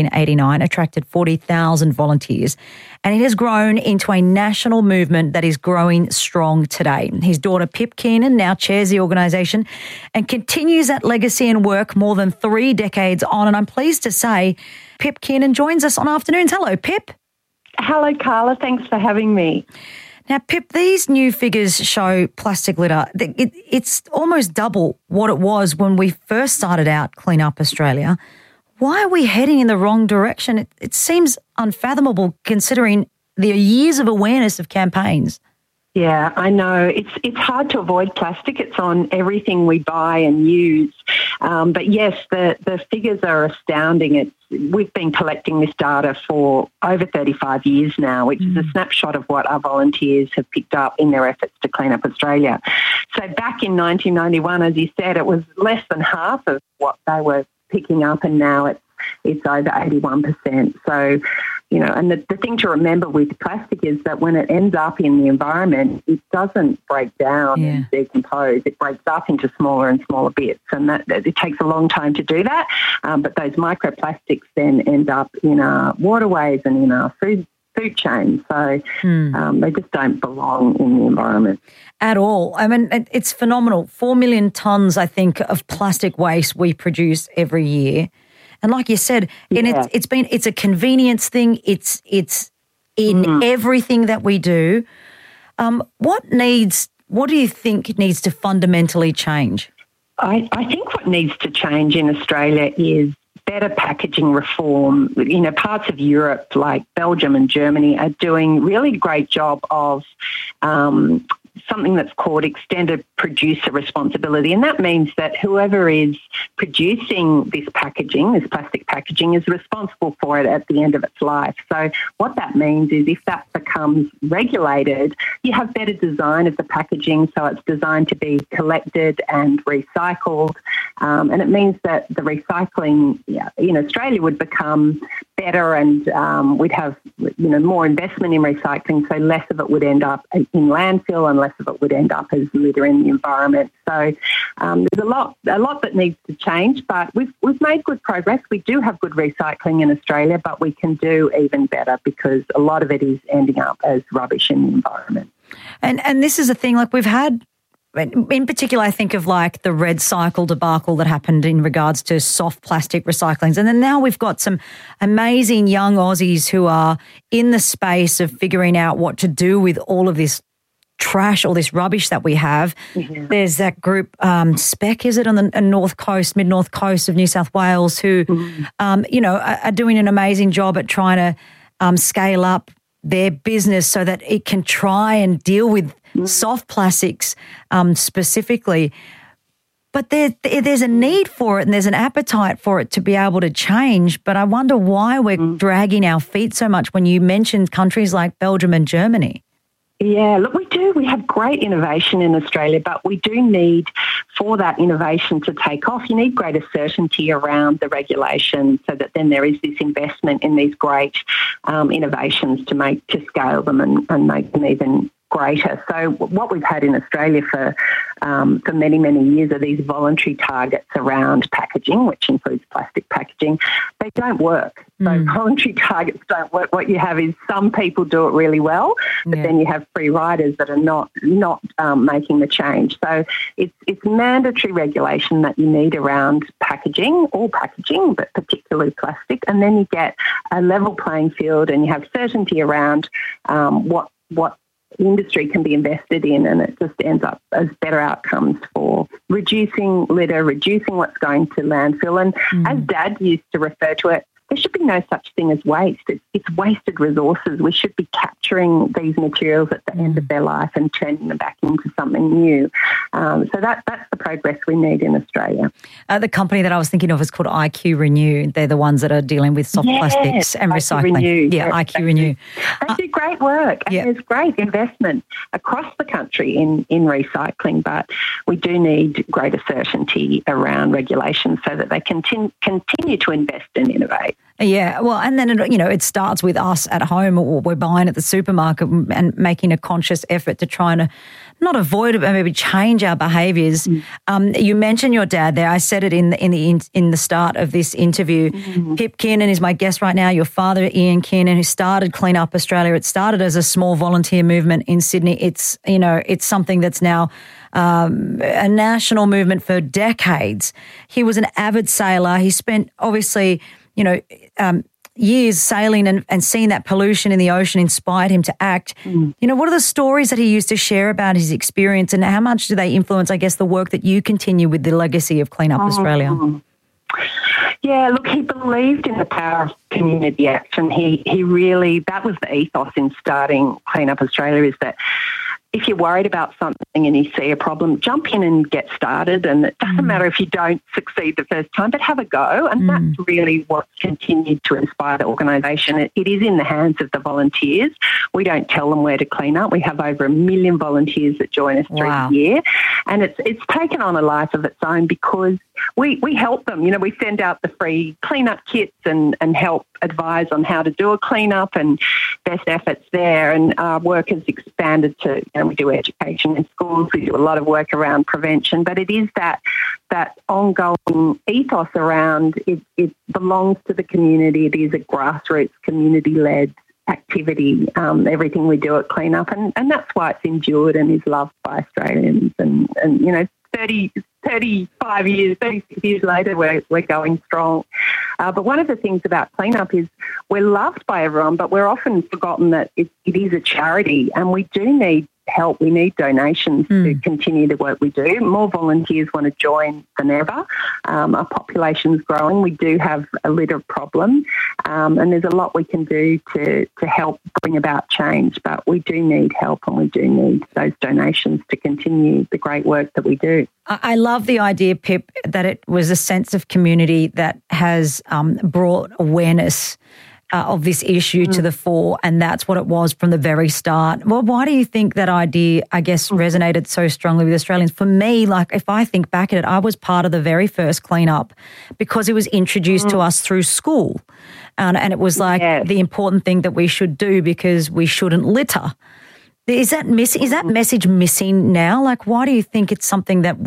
1989, attracted 40,000 volunteers, and it has grown into a national movement that is growing strong today. His daughter Pip Keenan now chairs the organisation and continues that legacy and work more than 3 decades on. And I'm pleased to say Pip Keenan joins us on Afternoons. Hello, Pip. Hello, Carla. Thanks for having me. Now, Pip, these new figures show plastic litter. It's almost double what it was when we first started out Clean Up Australia. Why are we heading in the wrong direction? It seems unfathomable considering the years of awareness of campaigns. Yeah, I know. It's hard to avoid plastic. It's on everything we buy and use. But yes, the figures are astounding. We've been collecting this data for over 35 years now, which is a snapshot of what our volunteers have picked up in their efforts to clean up Australia. So back in 1991, as you said, it was less than half of what they were picking up, and now it's over 81%. So, and the thing to remember with plastic is that when it ends up in the environment, it doesn't break down and decompose. It breaks up into smaller and smaller bits, and that it takes a long time to do that. But those microplastics then end up in our waterways and in our food chain. So they just don't belong in the environment. At all. I mean, it's phenomenal. 4 million tonnes, I think, of plastic waste we produce every year. And like you said, and it's a convenience thing. It's in everything that we do. What do you think needs to fundamentally change? I think what needs to change in Australia is better packaging reform. Parts of Europe like Belgium and Germany are doing really great job of something that's called extended producer responsibility. And that means that whoever is producing this plastic packaging, is responsible for it at the end of its life. So what that means is if that becomes regulated, you have better design of the packaging, so it's designed to be collected and recycled. And it means that the recycling in Australia would become better, and we'd have more investment in recycling, so less of it would end up in landfill and less of it would end up as litter in the environment. So there's a lot that needs to change, but we've made good progress. We do have good recycling in Australia, but we can do even better because a lot of it is ending up as rubbish in the environment. And this is a thing, like we've had, in particular, I think of like the Red Cycle debacle that happened in regards to soft plastic recyclings. And then now we've got some amazing young Aussies who are in the space of figuring out what to do with all of this trash, all this rubbish that we have. Mm-hmm. There's that group, Spec, is it, on the north coast, mid-north coast of New South Wales, who, are doing an amazing job at trying to scale up their business so that it can try and deal with soft plastics specifically. But there's a need for it and there's an appetite for it to be able to change. But I wonder why we're dragging our feet so much when you mentioned countries like Belgium and Germany. Yeah, look, we do. We have great innovation in Australia, but we do need, for that innovation to take off, you need greater certainty around the regulation so that then there is this investment in these great innovations to scale them and make them even greater. So what we've had in Australia for many, many years are these voluntary targets around packaging, which includes plastic packaging. They don't work. So voluntary targets don't work. What you have is some people do it really well, but then you have free riders that are not making the change. So it's mandatory regulation that you need around packaging, all packaging, but particularly plastic, and then you get a level playing field and you have certainty around what industry can be invested in, and it just ends up as better outcomes for reducing litter, reducing what's going to landfill. And as Dad used to refer to it, there should be no such thing as waste. It's wasted resources. We should be capturing these materials at the end of their life and turning them back into something new. So that's the progress we need in Australia. The company that I was thinking of is called IQ Renew. They're the ones that are dealing with soft plastics and recycling. Renew. IQ Renew. They do great work, and there's great investment across the country in recycling, but we do need greater certainty around regulation so that they continue to invest and innovate. Yeah, well, and then, it starts with us at home or we're buying at the supermarket and making a conscious effort to try and not avoid it, but maybe change our behaviours. You mentioned your dad there. I said it in the start of this interview. Pip Kiernan is my guest right now. Your father, Ian Kiernan, who started Clean Up Australia. It started as a small volunteer movement in Sydney. It's something that's now a national movement for decades. He was an avid sailor. He spent obviously years sailing and seeing that pollution in the ocean inspired him to act. What are the stories that he used to share about his experience, and how much do they influence, I guess, the work that you continue with the legacy of Clean Up Australia? Yeah, look, he believed in the power of community action. He really, that was the ethos in starting Clean Up Australia, is that if you're worried about something and you see a problem, jump in and get started. And it doesn't matter if you don't succeed the first time, but have a go. And that's really what's continued to inspire the organisation. It is in the hands of the volunteers. We don't tell them where to clean up. We have over 1 million volunteers that join us through the year. And it's taken on a life of its own because we help them. We send out the free clean-up kits and help advise on how to do a clean-up and best efforts there. And our work has expanded to, we do education in schools, we do a lot of work around prevention, but it is that ongoing ethos around it belongs to the community. It is a grassroots, community-led activity, everything we do at Clean Up. And that's why it's endured and is loved by Australians. And 35 years, 36 years later, we're going strong. But one of the things about Clean Up is we're loved by everyone, but we're often forgotten that it is a charity, and we do need help. We need donations to continue the work we do. More volunteers want to join than ever. Our population's growing. We do have a litter problem, and there's a lot we can do to help bring about change, but we do need help, and we do need those donations to continue the great work that we do. I love the idea, Pip, that it was a sense of community that has brought awareness of this issue to the fore, and that's what it was from the very start. Well, why do you think that idea, I guess, resonated so strongly with Australians? For me, if I think back at it, I was part of the very first clean-up because it was introduced to us through school, and it was the important thing that we should do because we shouldn't litter. Is that message missing now? Why do you think it's something that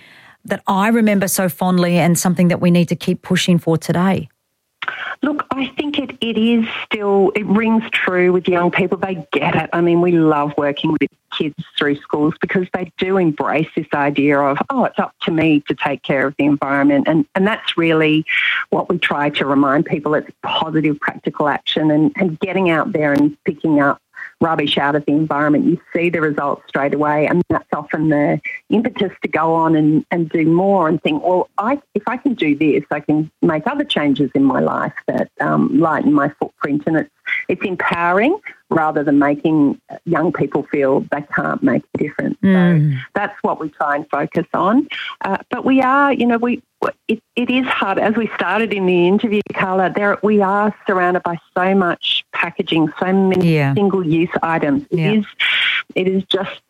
I remember so fondly and something that we need to keep pushing for today? Look, I think it is still, it rings true with young people. They get it. I mean, we love working with kids through schools because they do embrace this idea of, it's up to me to take care of the environment. And that's really what we try to remind people. It's positive, practical action and getting out there and picking up rubbish out of the environment. You see the results straight away, and that's often the impetus to go on and do more and think, well, if I can do this, I can make other changes in my life that lighten my footprint. And it's empowering rather than making young people feel they can't make a difference. So that's what we try and focus on. But we are, it is hard. As we started in the interview, Carla, we are surrounded by so much packaging, so many single-use items. It is just,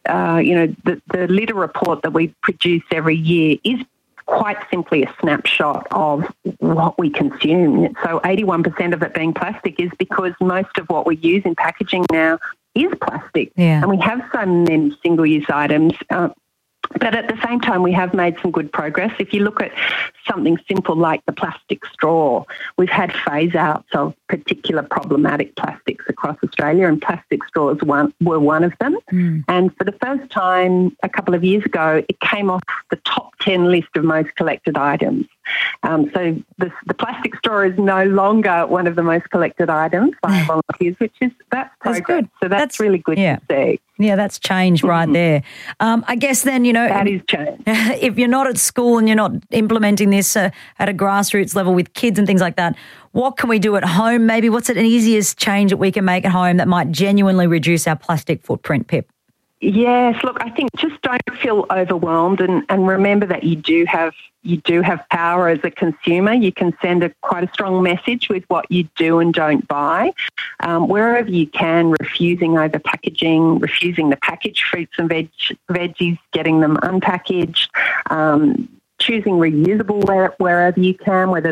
the litter report that we produce every year is quite simply a snapshot of what we consume. So 81% of it being plastic is because most of what we use in packaging now is plastic. Yeah. And we have so many single-use items. But at the same time, we have made some good progress. If you look at something simple like the plastic straw, we've had phase-outs of particular problematic plastics across Australia, and plastic straws were one of them. And for the first time a couple of years ago, it came off the top 10 list of most collected items. So the plastic straw is no longer one of the most collected items by volunteers, that's progress. Good. So that's really good to see. Yeah, that's change right there. I guess then, that is change. If you're not at school and you're not implementing this at a grassroots level with kids and things like that, what can we do at home? Maybe what's an easiest change that we can make at home that might genuinely reduce our plastic footprint, Pip? Yes, look, I think just don't feel overwhelmed and remember that you do have power as a consumer. You can send quite a strong message with what you do and don't buy. Wherever you can, refusing over packaging, refusing the packaged fruits and veggies, getting them unpackaged, choosing reusable wherever you can, whether that's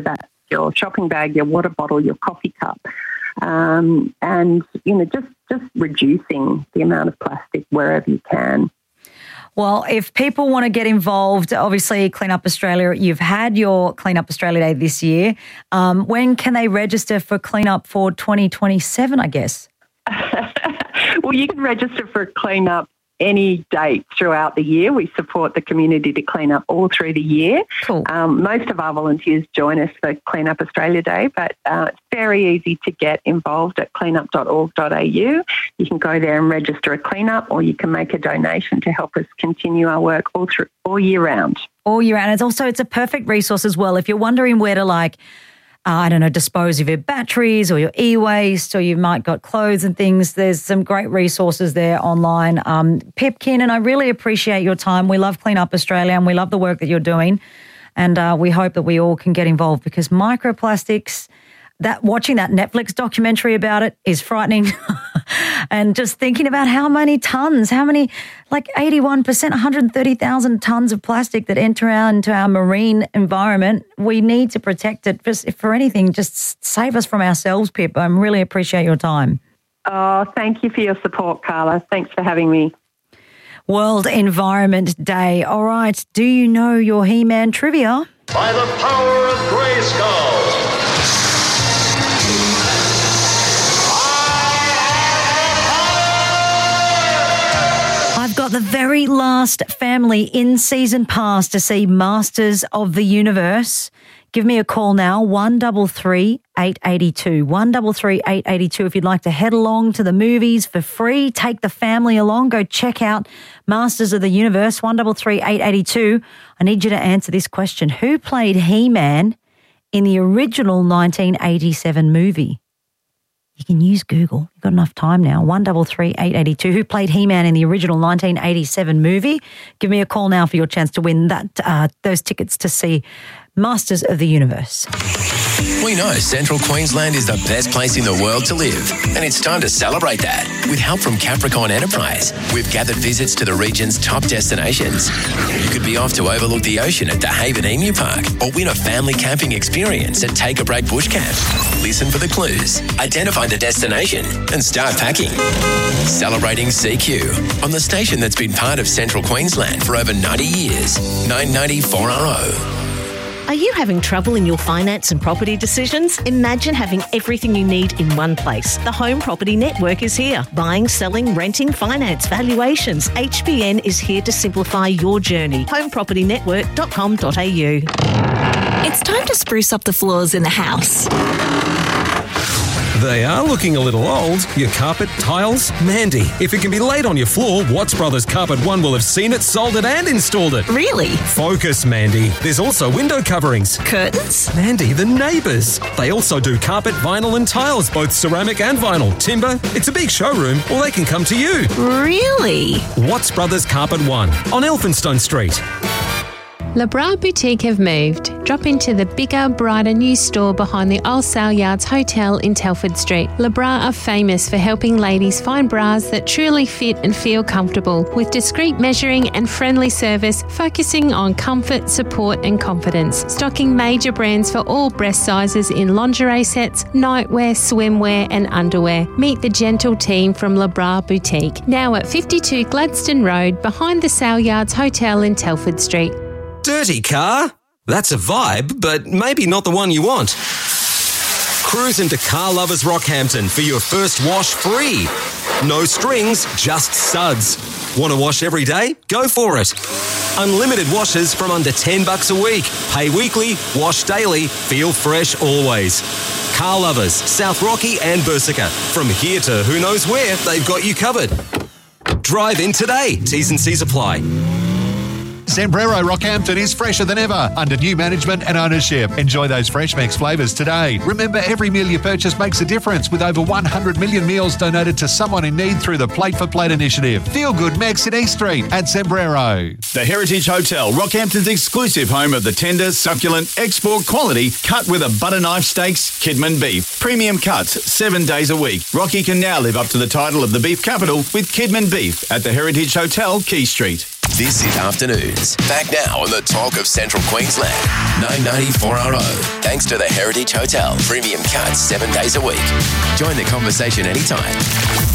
your shopping bag, your water bottle, your coffee cup. And, just reducing the amount of plastic wherever you can. Well, if people want to get involved, obviously Clean Up Australia, you've had your Clean Up Australia Day this year. When can they register for Clean Up for 2027, I guess? Well, you can register for Clean Up any date throughout the year. We support the community to clean up all through the year. Cool. Most of our volunteers join us for Clean Up Australia Day, but it's very easy to get involved at cleanup.org.au. You can go there and register a cleanup, or you can make a donation to help us continue our work all year round. All year round. It's a perfect resource as well. If you're wondering where to dispose of your batteries or your e-waste, or you might got clothes and things, there's some great resources there online. Pip Kiernan, I really appreciate your time. We love Clean Up Australia and we love the work that you're doing. And we hope that we all can get involved, because microplastics, watching that Netflix documentary about it is frightening. And just thinking about how many 81%, 130,000 tons of plastic that enter into our marine environment. We need to protect it. Just, if for anything, just save us from ourselves, Pip. I really appreciate your time. Oh, thank you for your support, Carla. Thanks for having me. World Environment Day. All right. Do you know your He-Man trivia? By the power of Grayskull. I've got the very last family in season pass to see Masters of the Universe. Give me a call now, 133 882. 133 882 if you'd like to head along to the movies for free. Take the family along. Go check out Masters of the Universe, 133 882. I need you to answer this question. Who played He-Man in the original 1987 movie? You can use Google. You've got enough time now. 133 882. Who played He-Man in the original 1987 movie? Give me a call now for your chance to win those tickets to see Masters of the Universe. We know Central Queensland is the best place in the world to live, and it's time to celebrate that. With help from Capricorn Enterprise, we've gathered visits to the region's top destinations. You could be off to overlook the ocean at the Haven Emu Park, or win a family camping experience at Take a Break Bush Camp. Listen for the clues, identify the destination, and start packing. Celebrating CQ on the station that's been part of Central Queensland for over 90 years. 990 4RO. Are you having trouble in your finance and property decisions? Imagine having everything you need in one place. The Home Property Network is here. Buying, selling, renting, finance, valuations. HPN is here to simplify your journey. homepropertynetwork.com.au. It's time to spruce up the floors in the house. They are looking a little old. Your carpet, tiles? Mandy, if it can be laid on your floor, Watts Brothers Carpet One will have seen it, sold it and installed it. Really? Focus, Mandy. There's also window coverings. Curtains? Mandy, the neighbours. They also do carpet, vinyl and tiles, both ceramic and vinyl. Timber. It's a big showroom, or they can come to you. Really? Watts Brothers Carpet One on Elphinstone Street. LeBras Boutique have moved. Drop into the bigger, brighter new store behind the Old Sale Yards Hotel in Telford Street. LeBras are famous for helping ladies find bras that truly fit and feel comfortable, with discreet measuring and friendly service focusing on comfort, support and confidence. Stocking major brands for all breast sizes in lingerie sets, nightwear, swimwear and underwear. Meet the gentle team from LeBras Boutique, now at 52 Gladstone Road behind the Sale Yards Hotel in Telford Street. Dirty car? That's a vibe, but maybe not the one you want. Cruise into Car Lovers Rockhampton for your first wash free. No strings, just suds. Want to wash every day? Go for it. Unlimited washes from under $10 a week. Pay weekly, wash daily, feel fresh always. Car Lovers, South Rocky and Bersica. From here to who knows where, they've got you covered. Drive in today. T's and C's apply. Sombrero Rockhampton is fresher than ever under new management and ownership. Enjoy those Fresh Max flavours today. Remember, every meal you purchase makes a difference, with over 100 million meals donated to someone in need through the Plate for Plate initiative. Feel good Max at East Street at Sombrero. The Heritage Hotel, Rockhampton's exclusive home of the tender, succulent, export quality, cut with a butter knife steaks, Kidman beef. Premium cuts 7 days a week. Rocky can now live up to the title of the beef capital with Kidman beef at the Heritage Hotel, Quay Street. This is Afternoons. Back now on the Talk of Central Queensland. 990 4RO. Thanks to the Heritage Hotel. Premium cuts 7 days a week. Join the conversation anytime.